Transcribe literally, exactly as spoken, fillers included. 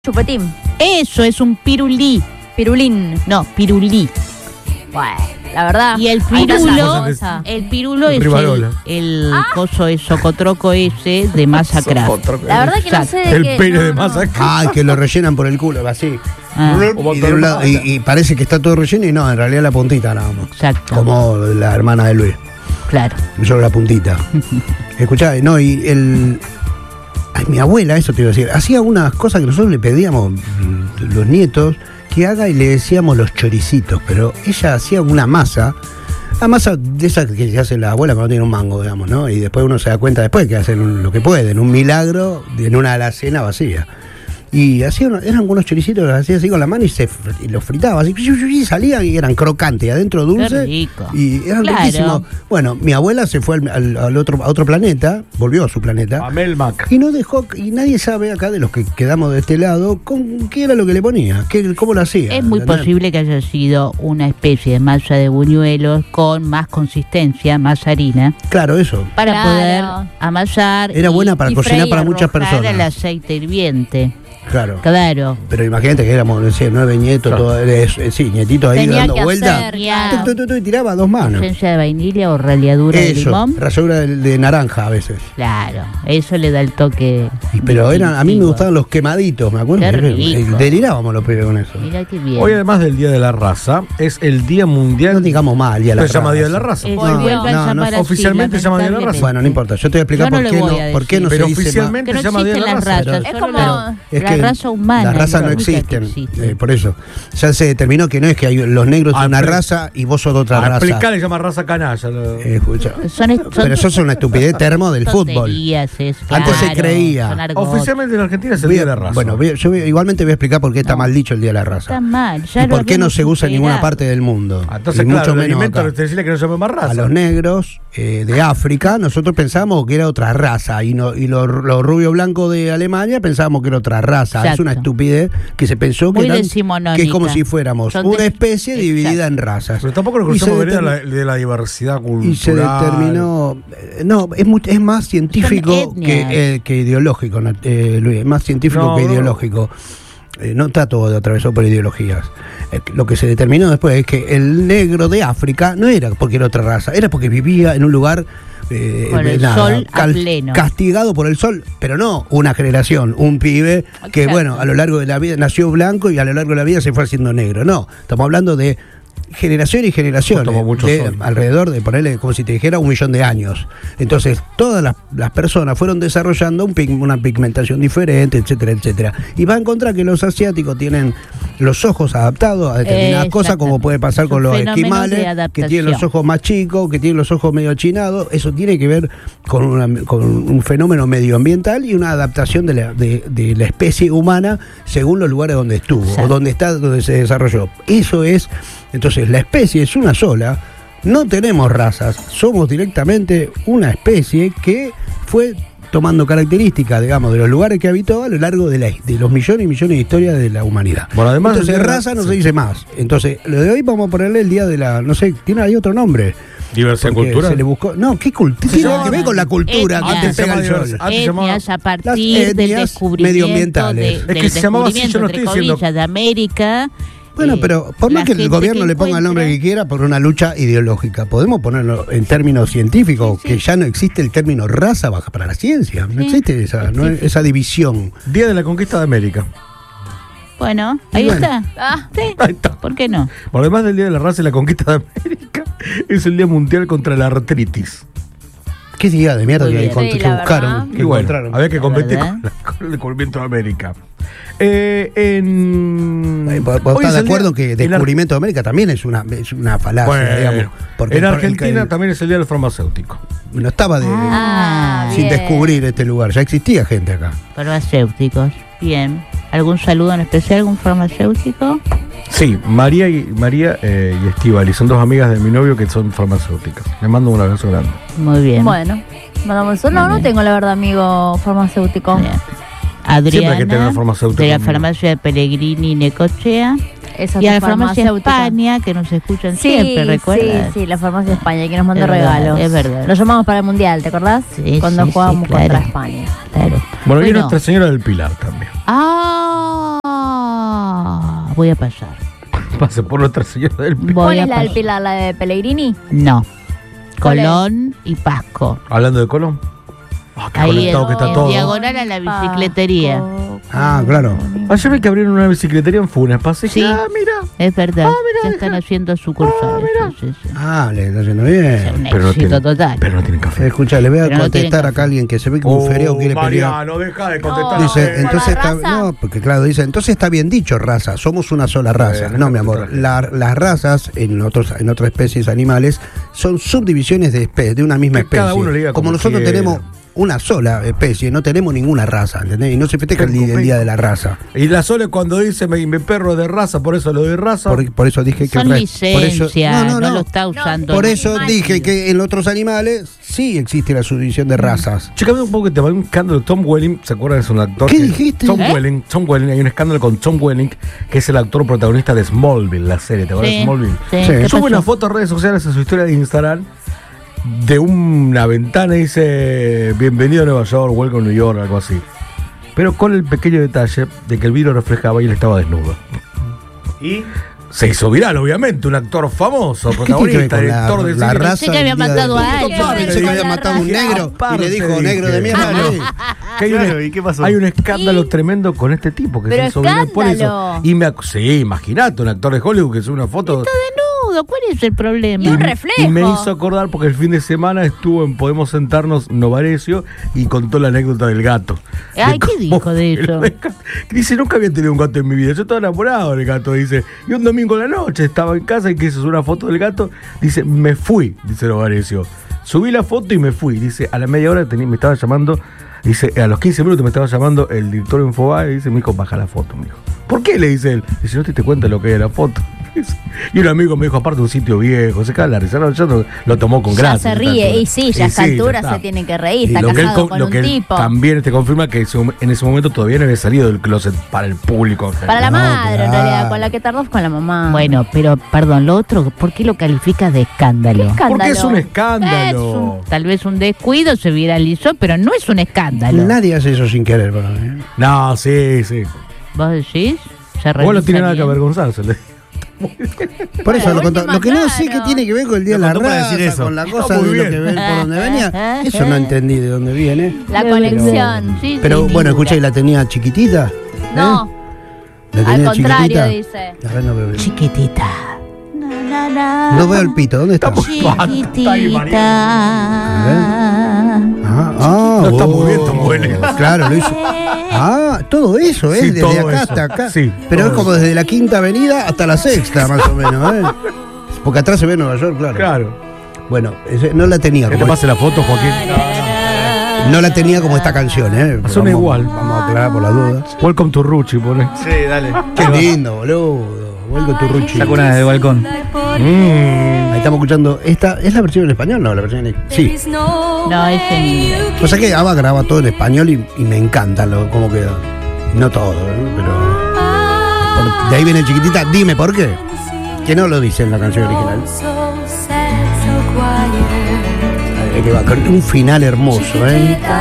Chupetín. Eso es un pirulí. Pirulín. No, pirulí. Bueno, la verdad. Y el hay tanta pirulo, cosa. el pirulo es el, Rivarola. el Ah. coso de socotroco ese de masa craft. La verdad que no sé de El qué. pene no, de no. masa. Ah, que lo rellenan por el culo, así. Ah, Y, de un lado- y- y parece que está todo relleno y no, en realidad la puntita nada más. exacto. Como la hermana de Luis. Claro. Solo la puntita. Escuchá, no, y el. Ay, mi abuela, eso te iba a decir, hacía unas cosas que nosotros le pedíamos, mm, los nietos, que haga y le decíamos los choricitos, pero ella hacía una masa, la masa de esa que se hace la abuela cuando tiene un mango, digamos, ¿no? Y después uno se da cuenta después que hacen un- lo que pueden, un milagro en una alacena vacía. Y hacía uno- eran unos choricitos, los hacía así con la mano y, se, fr- y los fritaba así, y salían y eran crocantes, y adentro dulce. Qué rico. Y eran Claro. riquísimos. Bueno, mi abuela se fue al, al- al otro, a otro planeta, volvió a su planeta. A Melmac. Y no dejó, y nadie sabe acá de los que quedamos de este lado con qué era lo que le ponía, qué, cómo lo hacía. Es muy ¿entendés? posible que haya sido una especie de masa de buñuelos con más consistencia, más harina, Claro, eso. para Claro. poder amasar. Era y- buena para y cocinar freír, para muchas arrojar personas. el aceite hirviente. Claro. Claro. Pero imagínate que éramos, no sé, nueve nietos, Claro. todo, eh, eh, sí, nietitos ahí Tenía dando que vueltas. hacer, Ya. Tu, tu, tu, tu, y tiraba a dos manos. Esencia de vainilla o ralladura de Eso, limón. ralladura de, de naranja a veces. Claro, eso le da el toque. Y- pero eran, a mí me distintivo. gustaban los quemaditos, me acuerdo. Qué Eh, rico. Delirábamos los pibes con eso. Mira qué bien. Hoy, además del Día de la Raza, es el Día Mundial. No digamos mal, Día de la Se llama Raza. Día de la Raza. Eh, Volvió. vuelve a No, no, llamar así, oficialmente se llama Día de la Raza. lamentablemente. Bueno, no importa, yo te voy a explicar Yo no por, le qué voy no, a por qué decir. no Pero se dice más. oficialmente Que no se llama Día de existen la las Raza. razas, Es solo como- la, Es la que raza humana. las razas la no única que existen, existe. eh, por eso. Ya se determinó que no es que hay los negros Ah, son una pero- raza y vos sos de otra A raza. explicar le llama raza canalla. lo- Eh, escucha. Son, son, Pero eso es una estupidez termo del fútbol. tonterías, es, Antes se claro, creía. son argot. Oficialmente en Argentina es el Voy Día a- de la Raza. Bueno, voy a- yo voy- igualmente voy a explicar por qué está No. mal dicho el Día de la Está Raza. mal. Ya Y lo por qué no habíamos se usa en ninguna superado. parte del mundo. Ah, entonces, y claro, mucho el menos alimento acá. decirle que no se llame más raza. A los negros eh, de África, nosotros pensábamos que era otra raza. Y, no, y los los rubios blancos de Alemania pensábamos que era otra raza. Es Exacto. una estupidez que se pensó que, Muy eran- decimonónica. que es como si fuéramos Son una de- especie Exacto. dividida en razas. Pero tampoco nos Y se cruzamos venir de la, determinó- de la diversidad cultural. Y se determinó. eh, No, es, mu- es más científico etnias. que, eh, que ideológico, Nat- eh, Luis. Es más científico No, que no. ideológico. Eh, no está todo atravesado por ideologías. Eh, lo que se determinó después es que el negro de África no era porque era otra raza, era porque vivía en un lugar. eh, Con el sol a pleno. Castigado por el sol, pero no una generación, un pibe que, Exacto. bueno, a lo largo de la vida nació blanco y a lo largo de la vida se fue haciendo negro. No, estamos hablando de generación y generación, Tomó mucho de sol. alrededor de ponerle, como si te dijera, un millón de años. Entonces, todas las, las personas fueron desarrollando un pig- una pigmentación diferente, etcétera, etcétera. Y va a encontrar que los asiáticos tienen los ojos adaptados a determinadas cosas, como puede pasar con Son los fenómenos de esquimales, que adaptación. tienen los ojos más chicos, que tienen los ojos medio achinados. Eso tiene que ver con, una- con un fenómeno medioambiental y una adaptación de la, de, de la especie humana según los lugares donde estuvo, Exacto. o donde está, donde se desarrolló. Eso es, entonces la especie es una sola, no tenemos razas, somos directamente una especie que fue tomando características, digamos, de los lugares que habitó a lo largo de, la, de los millones y millones de historias de la humanidad. Bueno, además Entonces, del día de la- raza no sí. se dice más. Entonces, lo de hoy vamos a ponerle el día de la, no sé, tiene ahí otro nombre. Diversidad Porque cultural. se le buscó, no, ¿qué cultura? Tiene No, que ver con la cultura etnias. que te pega el Antes se sol. llamaba- Antes se llamaba- Etnias a partir Las del etnias descubrimiento medioambientales. de, Es que del se llamaba así, yo descubrimiento, no entre estoy diciendo- comillas, de América. Bueno, eh, pero por más la que el gente gobierno que le ponga el nombre que encuentra- quiera por una lucha ideológica, podemos ponerlo en términos científicos, Sí, sí. que ya no existe el término raza baja para la ciencia, no Sí. existe esa, no es- esa división. Día de la Conquista de América. Bueno, Y ahí bueno. está. Ah, Sí, Ahí está. ¿por qué no? Bueno, además del Día de la Raza y la Conquista de América, es el Día Mundial contra la Artritis. Qué día de mierda Muy que, bien. encont- Sí, que la buscaron, verdad. que Y bueno, encontraron. había que La competir verdad. con, la- con el descubrimiento de América. Eh, en... Eh, ¿Vos hoy estás es de el acuerdo día- que en Ar- descubrimiento de América también es una, es una falacia, Bueno, digamos? Porque en el- Argentina el- también es el Día del Farmacéutico. no estaba de, Ah, sin bien. descubrir este lugar, ya existía gente acá. Farmacéuticos. Bien. ¿Algún saludo en especial? ¿Algún farmacéutico? Sí, María y María eh, y Estivali son dos amigas de mi novio que son farmacéuticas. Le mando un abrazo grande. Muy bien. bueno. Mandamos eso. No, Muy no bien. tengo la verdad amigo farmacéutico. Bien. Siempre hay que tener Adriana, farmacéutico de la conmigo. farmacia de Pellegrini y Necochea. Esa Y a es la farmacia farmacéutica. España, que nos escuchan Sí, siempre, ¿recuerdas? sí, sí, la farmacia España, que nos mandó Es verdad, regalos. es verdad. Lo llamamos para el Mundial, ¿te acordás? Sí, Cuando sí, sí, jugábamos claro. contra España. Claro. Bueno, y Bueno. Nuestra Señora del Pilar también. Ah, voy a pasar. Pase por Nuestra Señora del Pilar. Voy ¿Cuál a es la del pasar. Pilar? ¿La de Pellegrini? No. ¿Cuál es? Colón y Pasco. Hablando de Colón. Ah, qué Ahí en, conectado que está en todo. diagonal a la bicicletería. Paco, Ah, claro. Ayer vi que abrieron una bicicletería en Funes. Pasé y Sí. dije, ah, mira. Es verdad. Ah, mirá, ya deja- están haciendo sucursales. Ah, sí, sí, sí. Ah, le está haciendo Es bien. un Pero no éxito tienen, total. pero no tienen café. Escucha, le voy a Pero no tienen contestar café. acá a alguien que se ve que un feriado quiere pelear. Mariano, deja de contestar. No. Dice, ¿por entonces la está, raza? no, porque claro, dice, entonces está bien dicho raza, somos una sola raza. Bueno, No, mi no, amor, no. la- las razas en otros en otras especies animales son subdivisiones de espe- de una misma Que cada especie. uno le diga como como nosotros quiera. tenemos una sola especie, no tenemos ninguna raza, ¿entendés? Y no se festeja el, día- el día de la raza. Y la Sole cuando dice mi, mi perro es de raza, por eso lo doy raza. Por, por eso dije que Son el re- por licencias, eso- no, lo está usando. Por No, eso animal. dije que en otros animales sí existe la subdivisión de razas. Che, cambié un poco que te va un escándalo. Tom Welling, ¿se acuerdan? Es un actor. ¿Qué que- dijiste? Tom ¿Eh? Welling, Tom Welling, hay un escándalo con Tom Welling, que es el actor protagonista de Smallville, la serie, ¿te acuerdas de Sí, Smallville? sí. Sí. ¿Qué Sube pasó? una foto a redes sociales en su historia de Instagram de una ventana y dice bienvenido a Nueva York, welcome a New York, algo así. Pero con el pequeño detalle de que el vidrio reflejaba y él estaba desnudo. ¿Y? Se hizo viral, obviamente, un actor famoso, ¿Qué tiene que ver protagonista, con la, director de la cine. raza? Pensé que había del día matado de- a alguien. Yo pensé que había matado a un negro y Aparte le dijo dije. negro de mierda. ¿no? Que hay, Claro, un, ¿y qué pasó? hay un escándalo Y- tremendo con este tipo que Pero se hizo viral por eso. escándalo. Y me ac- sí, imagínate, un actor de Hollywood que sube una foto. Desnudo, ¿cuál es el problema? Y un reflejo. Y me hizo acordar porque el fin de semana estuvo en Podemos Sentarnos Novarecio y contó la anécdota del gato. Ay, De ¿qué cómo dijo de fue eso? lo del gato. Dice, nunca había tenido un gato en mi vida. Yo estaba enamorado del gato, dice. Y un domingo en la noche estaba en casa y quise subir una foto del gato. Dice, me fui, dice Novarecio. Subí la foto y me fui. Dice, a la media hora tenía, me estaba llamando. Dice, a los quince minutos me estaba llamando el director de Infobae y dice, mi hijo, baja la foto, mi hijo. ¿Por qué? Le dice él. Dice, no te, te cuenta lo que es la foto. Y un amigo me dijo, aparte un sitio viejo, se cae la risa. No, yo no- lo tomó con Ya gracia. se a esta ríe, altura. y sí, ya a esta sí, altura está. se tiene que reír, Y está lo que él casado con- con lo un que él tipo. también te confirma que ese mom- en ese momento todavía no había salido del closet para el público. Para la No, madre, en claro. realidad, con la que tardó fue con la mamá. Bueno, pero perdón, lo otro, ¿por qué lo calificas de escándalo? ¿Qué escándalo? Porque es un Es escándalo. un- tal vez un descuido se viralizó, pero no es un escándalo. Nadie hace eso sin querer para mí. No, sí, sí. ¿Vos decís? Se Igual no revisa tiene nada que bien. avergonzarse. le- Por eso Bueno, lo, contó. última, Lo que no sé claro. qué tiene que ver con el día de Lo la contó para raza, decir eso. con la Está cosa muy de lo bien. que ven por donde venía. Eso no entendí de dónde viene. La Pero- conexión. Sí, Pero sin bueno, duda. escucha, ¿y la tenía chiquitita? ¿Eh? No, ¿La al tenía contrario, chiquitita? dice. A ver, no veo bien. Chiquitita. Na, na, na. No veo el pito, ¿dónde está? Chiquitita. Ah, ah, No está muy oh, bien, Tom Welling. Claro, lo hizo. Ah, todo eso, ¿eh? Sí, desde todo acá eso. hasta acá. Sí, Pero todo es como eso. desde la quinta avenida hasta la sexta, más o menos, ¿eh? Porque atrás se ve Nueva York, claro. Claro. Bueno, ese- no la tenía ¿Qué te como, pase la foto, Joaquín? no la tenía como esta canción, ¿eh? Suena Vamos- igual. Vamos a aclarar por las dudas. Welcome to Ruchi, pone. Sí, dale. Qué lindo, boludo. Vuelco tu Ruchi. Saca una desde el balcón. Mm. Ahí estamos escuchando. ¿Esta es la versión en español? No, la versión en sí. No, es en inglés. O sea que Ava graba todo en español y, y me encanta lo, cómo queda. No todo, ¿eh? Pero. por- de ahí viene chiquitita. Dime por qué. Que no lo dice en la canción original. Ahí que va, con un final hermoso, ¿eh?